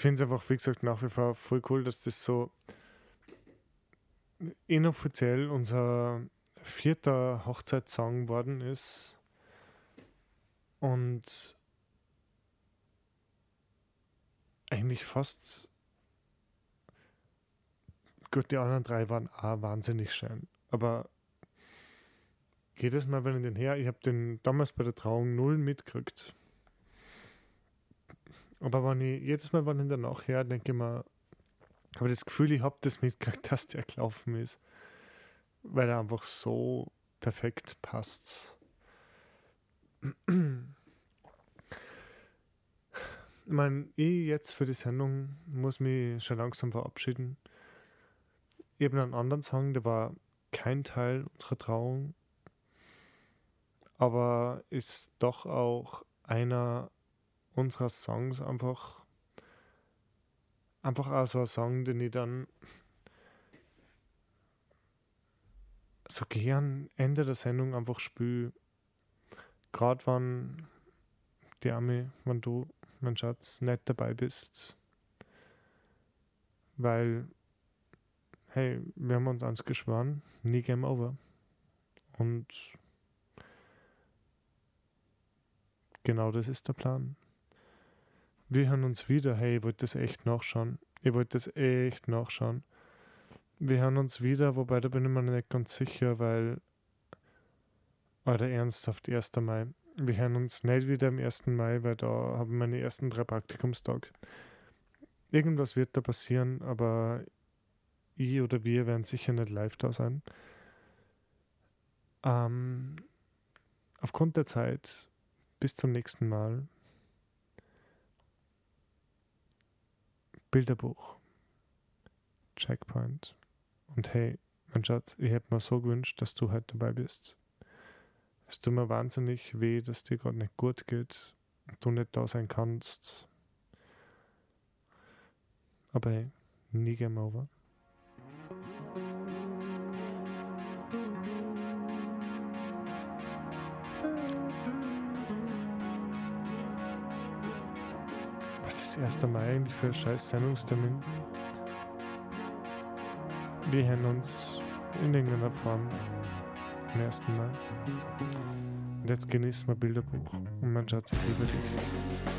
finde es einfach, wie gesagt, nach wie vor voll cool, dass das so inoffiziell unser vierter Hochzeitssong worden ist. Und eigentlich fast, gut, die anderen drei waren auch wahnsinnig schön. Aber jedes Mal, wenn ich den her, ich habe den damals bei der Trauung null mitgekriegt. Aber jedes Mal, wenn ich den nachher, denke ich mir, habe das Gefühl, ich habe das mitgekriegt, dass der gelaufen ist. Weil er einfach so perfekt passt. Ich meine, ich jetzt für die Sendung muss mich schon langsam verabschieden. Ich habe einen anderen Song, der war kein Teil unserer Trauung, aber ist doch auch einer unserer Songs einfach auch so ein Song, den ich dann so gern Ende der Sendung einfach spüre. Gerade wenn die Ami, wenn du, mein Schatz, nicht dabei bist. Weil, hey, wir haben uns eins geschworen, nie Game Over. Und genau das ist der Plan. Wir hören uns wieder. Hey, ich wollte das echt nachschauen. Wir hören uns wieder, wobei da bin ich mir nicht ganz sicher, weil, oder ernsthaft, 1. Mai. Wir hören uns nicht wieder am 1. Mai, weil da haben meine ersten 3 Praktikumstage. Irgendwas wird da passieren, aber ich oder wir werden sicher nicht live da sein. Aufgrund der Zeit, bis zum nächsten Mal. Bilderbuch. Checkpoint. Und hey, mein Schatz, ich hätte mir so gewünscht, dass du heute dabei bist. Es tut mir wahnsinnig weh, dass dir gerade nicht gut geht und du nicht da sein kannst. Aber hey, nie Game Over. Was ist 1. Mai eigentlich für ein scheiß Sendungstermin? Wir hören uns in irgendeiner Form am 1. Mai. Und jetzt genießen wir Bilderbuch. Und mein Schatz, ich liebe dich.